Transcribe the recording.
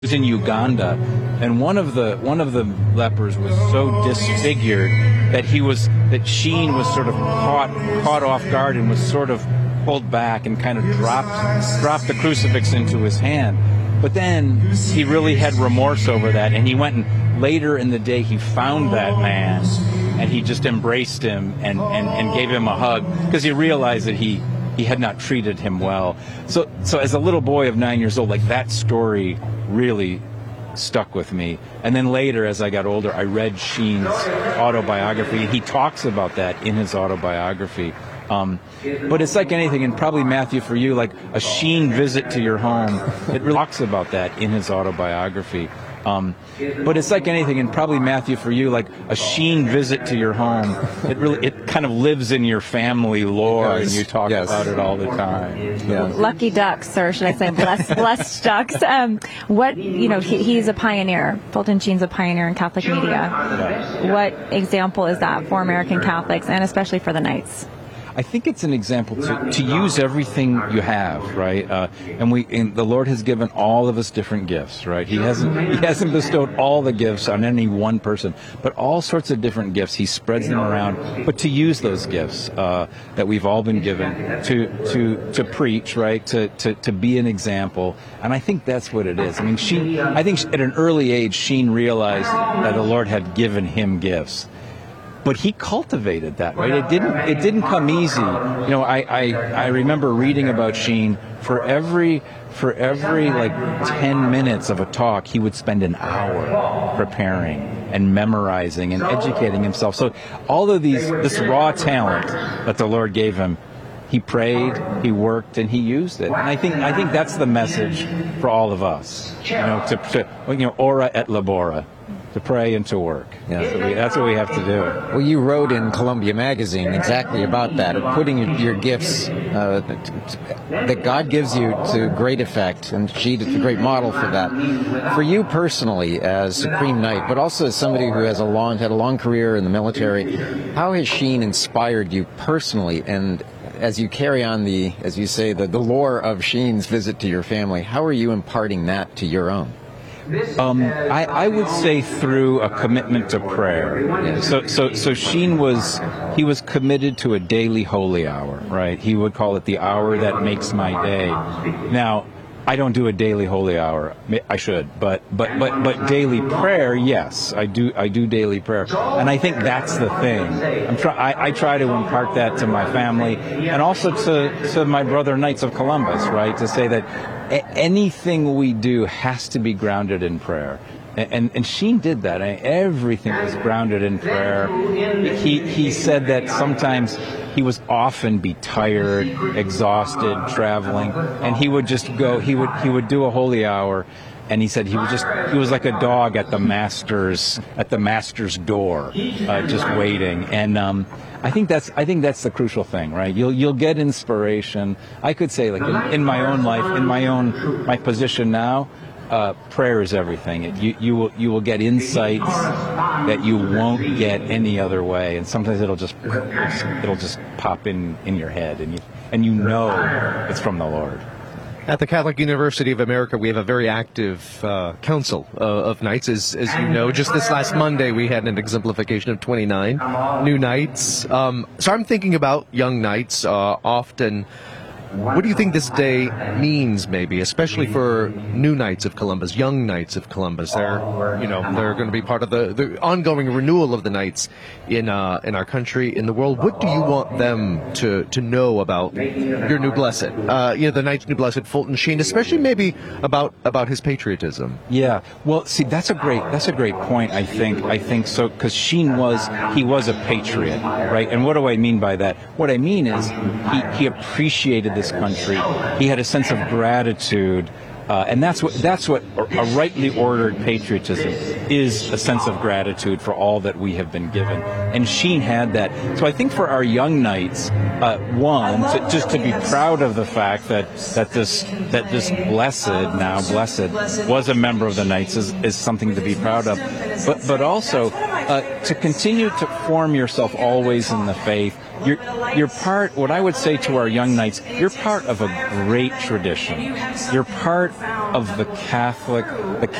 was in Uganda, and one of the lepers was so disfigured that Sheen was sort of caught off guard and was sort of pulled back and kind of dropped the crucifix into his hand. But then he really had remorse over that, and he went and later in the day he found that man and he just embraced him and gave him a hug because he realized that he had not treated him well. So as a little boy of 9 years old, like, that story really stuck with me. And then later, as I got older, I read Sheen's autobiography, and he talks about that in his autobiography. But it's like anything, and probably, Matthew, for you, like a Sheen visit to your home, it really talks about that in his autobiography. But it's like anything, and probably, Matthew, for you, like a Sheen visit to your home, it kind of lives in your family lore, and you talk about it all the time. Yes. Lucky ducks, or should I say blessed ducks. He's a pioneer. Fulton Sheen's a pioneer in Catholic media. Yeah. What example is that for American Catholics, and especially for the Knights? I think it's an example to use everything you have, right? And the Lord has given all of us different gifts, right? He hasn't bestowed all the gifts on any one person, but all sorts of different gifts. He spreads them around, but to use those gifts that we've all been given to preach, right? To be an example, and I think that's what it is. I mean, I think at an early age, Sheen realized that the Lord had given him gifts. But he cultivated that, right? It didn't come easy. I remember reading about Sheen. For every like 10 minutes of a talk, he would spend an hour preparing and memorizing and educating himself. So all of this raw talent that the Lord gave him, he prayed, he worked, and he used it. And I think that's the message for all of us. Ora et labora. To pray and to work. Yeah. That's what we have to do. Well, you wrote in Columbia Magazine exactly about that, of putting your gifts that God gives you to great effect, and she is a great model for that. For you personally, as Supreme Knight, but also as somebody who has had a long career in the military, how has Sheen inspired you personally? And as you carry on the lore of Sheen's visit to your family, how are you imparting that to your own? I would say through a commitment to prayer. So Sheen was committed to a daily holy hour, right? He would call it the hour that makes my day. Now, I don't do a daily holy hour. I should, but daily prayer, yes, I do daily prayer, and I think that's the thing. I try to impart that to my family, and also to my brother Knights of Columbus, right? To say that anything we do has to be grounded in prayer. And Sheen did that. Everything was grounded in prayer. He said that sometimes he was often be tired, exhausted, traveling, and he would just go. He would do a holy hour, and he said he was like a dog at the master's door, just waiting. And I think that's the crucial thing, right? You'll get inspiration. I could say, like, in my own life, in my position now. Prayer is everything. You will get insights that you won't get any other way, and sometimes it'll just pop in your head, and you know it's from the Lord. At the Catholic University of America, we have a very active council of Knights. As you know, just this last Monday, we had an exemplification of 29 new Knights. So I'm thinking about young Knights often. What do you think this day means, maybe, especially for new Knights of Columbus, young Knights of Columbus? They're going to be part of the ongoing renewal of the Knights in our country, in the world. What do you want them to know about your new blessed, the Knight's new blessed, Fulton Sheen, especially maybe about his patriotism? Yeah, well, see, that's a great point. I think so, because Sheen was a patriot, right? And what do I mean by that? What I mean is he appreciated this country. He had a sense of gratitude, and that's what a rightly ordered patriotism is, a sense of gratitude for all that we have been given. And Sheen had that. So I think for our young Knights, just to be proud of the fact that this blessed was a member of the Knights is something to be proud of. But also to continue to form yourself always in the faith. You're part, what I would say to our young knights, you're part of a great tradition. You're part of the